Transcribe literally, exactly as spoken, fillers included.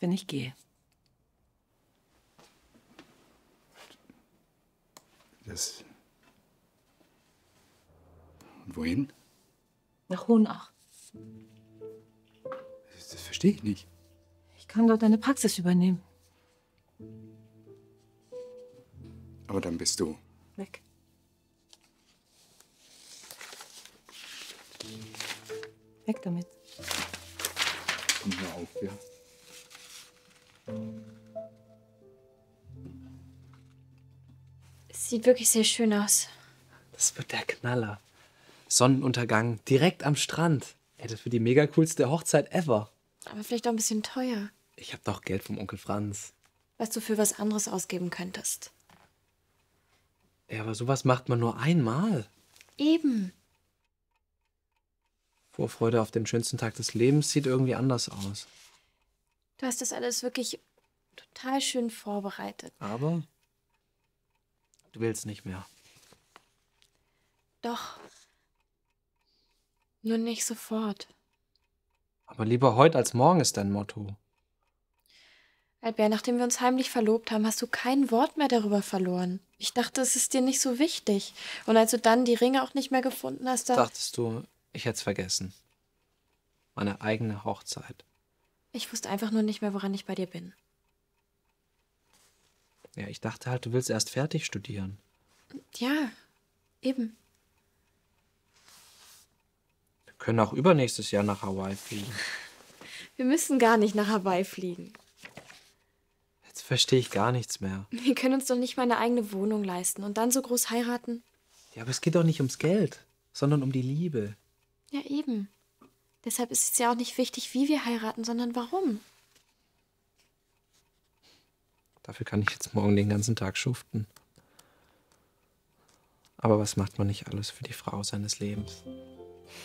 wenn ich gehe. Das... Und wohin? Nach Hohenach. Das, das verstehe ich nicht. Ich kann dort eine Praxis übernehmen. Aber dann bist du... Weg. Weg damit. Komm hör auf, ja? Es sieht wirklich sehr schön aus. Das wird der Knaller. Sonnenuntergang direkt am Strand. Ey, das wird die mega coolste Hochzeit ever. Aber vielleicht auch ein bisschen teuer. Ich hab doch Geld vom Onkel Franz. Was du für was anderes ausgeben könntest. Ja, aber sowas macht man nur einmal. Eben. Vorfreude auf den schönsten Tag des Lebens sieht irgendwie anders aus. Du hast das alles wirklich total schön vorbereitet. Aber du willst nicht mehr. Doch. Nur nicht sofort. Aber lieber heute als morgen ist dein Motto. Albert, nachdem wir uns heimlich verlobt haben, hast du kein Wort mehr darüber verloren. Ich dachte, es ist dir nicht so wichtig. Und als du dann die Ringe auch nicht mehr gefunden hast, da... Dachtest du, ich hätte es vergessen. Meine eigene Hochzeit. Ich wusste einfach nur nicht mehr, woran ich bei dir bin. Ja, ich dachte halt, du willst erst fertig studieren. Ja, eben. Wir können auch übernächstes Jahr nach Hawaii fliegen. Wir müssen gar nicht nach Hawaii fliegen. Jetzt verstehe ich gar nichts mehr. Wir können uns doch nicht mal eine eigene Wohnung leisten und dann so groß heiraten. Ja, aber es geht doch nicht ums Geld, sondern um die Liebe. Ja, eben. Deshalb ist es ja auch nicht wichtig, wie wir heiraten, sondern warum. Dafür kann ich jetzt morgen den ganzen Tag schuften. Aber was macht man nicht alles für die Frau seines Lebens?